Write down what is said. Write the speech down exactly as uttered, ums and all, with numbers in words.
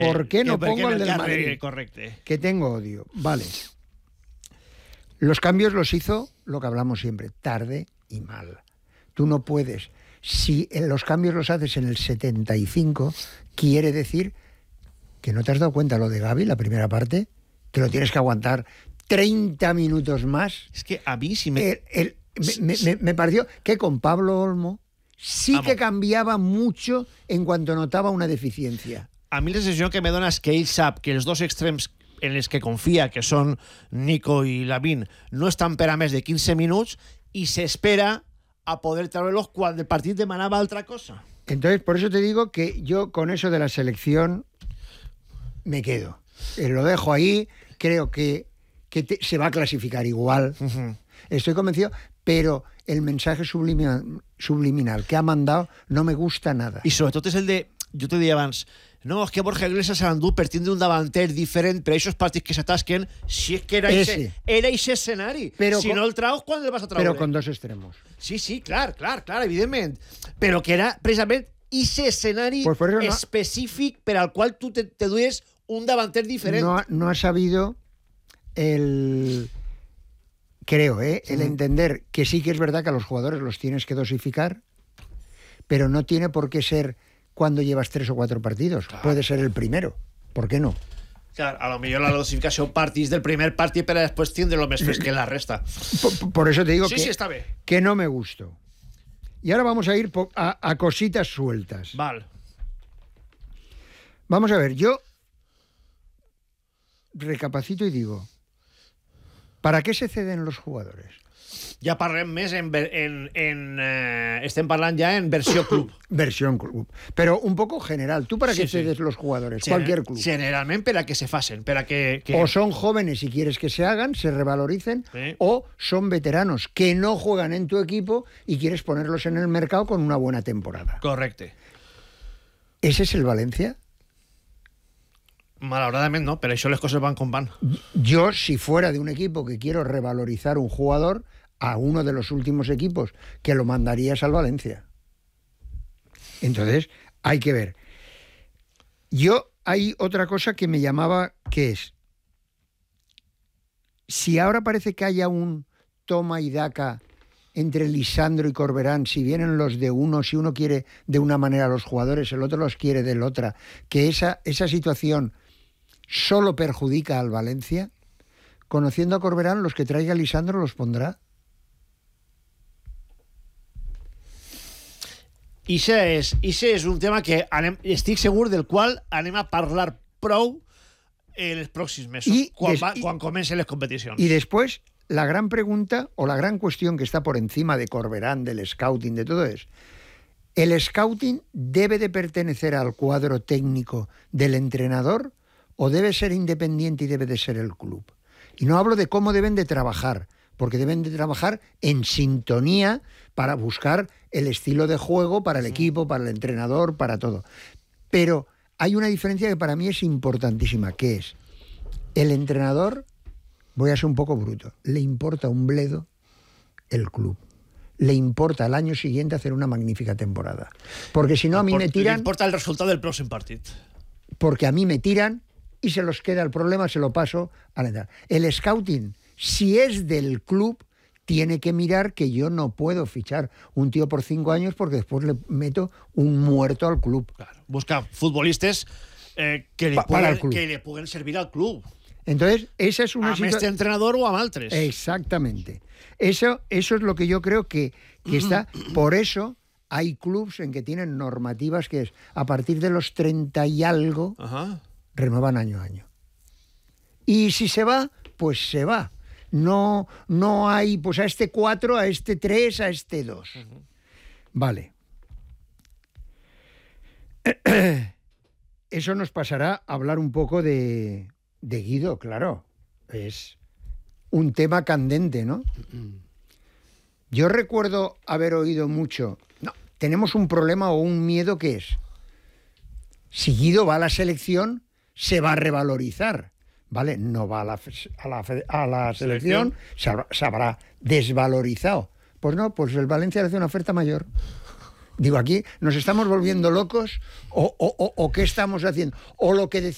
¿Por qué no eh, pongo el del Madrid? Correcte. Que tengo odio. Vale. Los cambios los hizo lo que hablamos siempre, tarde y mal. Tú no puedes. Si los cambios los haces en el setenta y cinco, quiere decir que no te has dado cuenta lo de Gavi, la primera parte, que lo tienes que aguantar treinta minutos más. Es que a mí sí me... El, el, me, me, me pareció que con Pablo Olmo sí Vamos. que cambiava mucho en cuanto notava una deficiencia. A mi la sensació que me dona és que ell sap que els dos extrems en els que confia, que són Nico i Lavín, no estan per a més de quinze minuts i s'espera a poder treure-los quan el partit demanava altra cosa. Entonces, por eso te digo que yo con eso de la selección me quedo. Eh, lo dejo ahí, creo que, que te, se va a clasificar igual. Uh-huh. Estoy convencido, pero el mensaje subliminal, subliminal que ha mandado no me gusta nada. I sobretot és el de, jo te deia abans, no, és que Borja Iglesias se l'endú per tindre un davanter diferent per a aquests partits que s'atasquen, si és que era ese, era ese escenari. Però si con, no el traus, quan el vas a traure? Però con dos extremos. Sí, sí, clar, clar, clar, evidentment. Però que era precisament ese escenari pues no, específic per al qual tu te, te dues un davanter diferent. No, no ha sabido el... Creo, ¿eh? El mm. entender que sí que es verdad que a los jugadores los tienes que dosificar, pero no tiene por qué ser cuando llevas tres o cuatro partidos. Claro. Puede ser el primero. ¿Por qué no? Claro, a lo millor la dosificació partís del primer partit per a després tindre-lo més fresc que la resta. Por, por eso te digo sí, que, sí, está bien. que no me gustó. Y ahora vamos a ir a, a cositas sueltas. Vale. Vamos a ver, yo recapacito y digo, ¿para qué se ceden los jugadores? Ja parlem més en... en, en eh, estem parlant ja en versió club. Versión club. Pero un poco general. ¿Tú para sí, qué sí. cedes los jugadores? Gen Cualquier club. Generalment per a que se facen. Per a que, que... O son jóvenes y quieres que se hagan, se revaloricen, sí. O son veteranos que no juegan en tu equipo y quieres ponerlos en el mercado con una buena temporada. Correcte. ¿Ese es el Valencia? Malauradament no, pero això les coses van com van. Yo, si fuera de un equipo que quiero revalorizar un jugador, a uno de los últimos equipos que lo mandarías al Valencia. Entonces, hay que ver. Yo, hay otra cosa que me llamaba, que es, si ahora parece que haya un toma y daca entre Lisandro y Corberán, si vienen los de uno, si uno quiere de una manera a los jugadores, el otro los quiere de la otra, que esa, esa situación solo perjudica al Valencia, conociendo a Corberán, los que traiga Lisandro los pondrá. I això és, és un tema que anem, estic segur del qual anem a parlar prou en els pròxims mesos, y quan, des, va, y, quan comencen les competicions. Y después, la gran pregunta o la gran cuestión que está por encima de Corberán, del scouting, de todo es, ¿el scouting debe de pertenecer al cuadro técnico del entrenador o debe ser independiente y debe de ser el club? Y no hablo de cómo deben de trabajar, porque deben de trabajar en sintonía para buscar el estilo de juego para el equipo, para el entrenador, para todo. Pero hay una diferencia que para mí es importantísima, que es, el entrenador, voy a ser un poco bruto, le importa un bledo el club. Le importa al año siguiente hacer una magnífica temporada. Porque si no, a mí me tiran... Le importa el resultado del próximo partido. Porque a mí me tiran y se los queda el problema, se lo paso al entrenador. El scouting, si es del club, tiene que mirar que yo no puedo fichar un tío por cinco años porque después le meto un muerto al club. Claro. Busca futbolistas eh, que, pa pueden, que le pueden servir al club. Entonces, esa es una situación... A este entrenador o a Maltres. Exactamente. Eso, eso es lo que yo creo que, que está... Por eso hay clubs en que tienen normativas que es, a partir de los treinta y algo, Ajá. renuevan año a año. Y si se va, pues se va. No, no hay, pues a este cuatro, a este tres, a este dos. Uh-huh. Vale. Eso nos pasará a hablar un poco de, de Guido, claro. Es un tema candente, ¿no? Uh-huh. Yo recuerdo haber oído mucho, no, tenemos un problema o un miedo que es, si Guido va a la selección, se va a revalorizar. ¿Vale? No va a la, a la, a la selección, ¿Selección? se habrá desvalorizado. Pues no, pues el Valencia le hace una oferta mayor. Digo, aquí nos estamos volviendo locos o, o, o, o qué estamos haciendo. O lo que decía